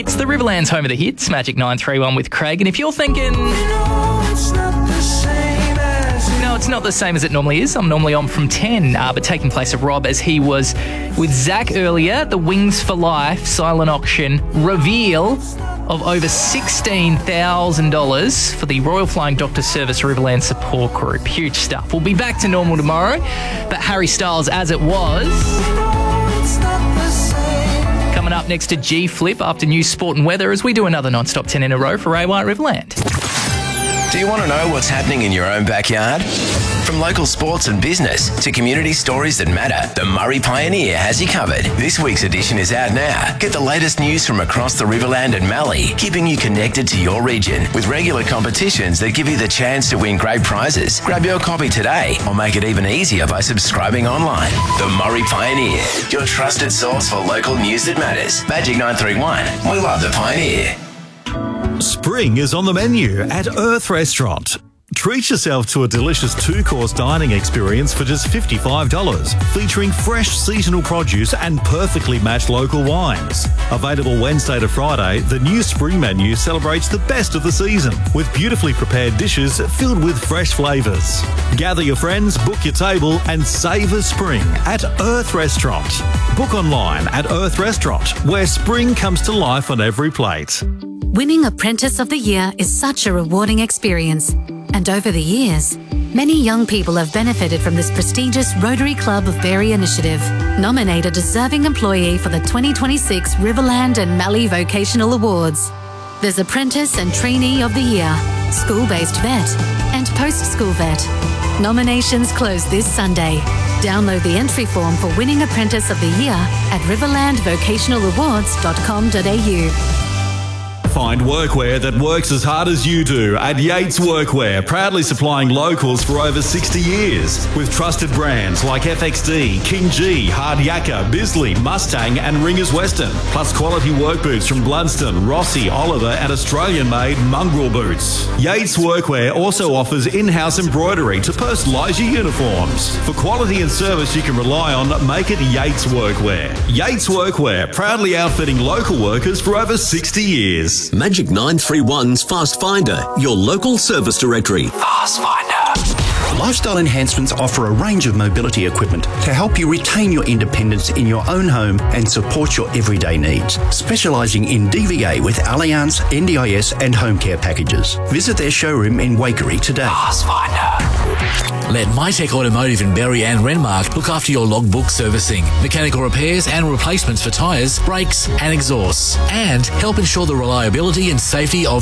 hits, the Riverland's home of the hits, Magic 931 with Craig. And if you're thinking, no, it's not the same as it normally is. I'm normally on from 10, but taking place of Rob as he was with Zach earlier. The Wings for Life silent auction reveal of over $16,000 for the Royal Flying Doctor Service Riverland Support Group. Huge stuff. We'll be back to normal tomorrow, but Harry Styles as it was. Coming up next to G Flip after news, sport and weather as we do another non-stop 10 in a row for Ray White Riverland. Do you want to know what's happening in your own backyard? From local sports and business to community stories that matter, the Murray Pioneer has you covered. This week's edition is out now. Get the latest news from across the Riverland and Mallee, keeping you connected to your region with regular competitions that give you the chance to win great prizes. Grab your copy today or make it even easier by subscribing online. The Murray Pioneer, your trusted source for local news that matters. Magic 931. We love the Pioneer. Spring is on the menu at Earth Restaurant. Treat yourself to a delicious two-course dining experience for just $55, featuring fresh seasonal produce and perfectly matched local wines. Available Wednesday to Friday, the new spring menu celebrates the best of the season with beautifully prepared dishes filled with fresh flavours. Gather your friends, book your table and savour spring at Earth Restaurant. Book online at Earth Restaurant, where spring comes to life on every plate. Winning Apprentice of the Year is such a rewarding experience. And over the years, many young people have benefited from this prestigious Rotary Club of Berry initiative. Nominate a deserving employee for the 2026 Riverland and Mallee Vocational Awards. There's Apprentice and Trainee of the Year, School-Based Vet, and Post-School Vet. Nominations close this Sunday. Download the entry form for Winning Apprentice of the Year at riverlandvocationalawards.com.au. Find workwear that works as hard as you do at Yates Workwear, proudly supplying locals for over 60 years. With trusted brands like FXD, King G, Hard Yakka, Bisley, Mustang and Ringers Western. Plus quality work boots from Blunston, Rossi, Oliver and Australian-made Mongrel boots. Yates Workwear also offers in-house embroidery to personalise your uniforms. For quality and service you can rely on, make it Yates Workwear. Yates Workwear, proudly outfitting local workers for over 60 years. Magic 931's Fast Finder, your local service directory. Fast Finder. Lifestyle Enhancements offer a range of mobility equipment to help you retain your independence in your own home and support your everyday needs. Specialising in DVA with Allianz, NDIS and home care packages. Visit their showroom in Waikerie today. Fast Finder. Let MyTech Automotive in Berry and Renmark look after your logbook servicing, mechanical repairs and replacements for tyres, brakes and exhausts, and help ensure the reliability and safety of